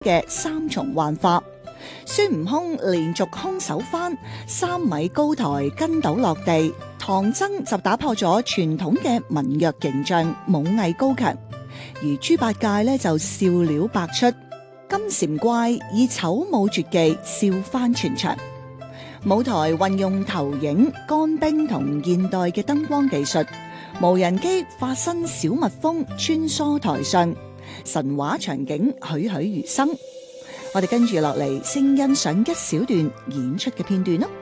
嘅三重幻化。孫悟空連續空手翻3米高台筋斗落地，唐僧就打破咗傳統嘅文弱形象，武藝高強，而豬八戒呢就笑料百出，金蟬怪以醜武絕技笑翻全場。舞台運用投影、乾冰同現代嘅燈光技術，無人機化身小蜜蜂穿梭台上，神話場景栩栩如生。我哋跟住落嚟，先欣賞一小段演出嘅片段咯。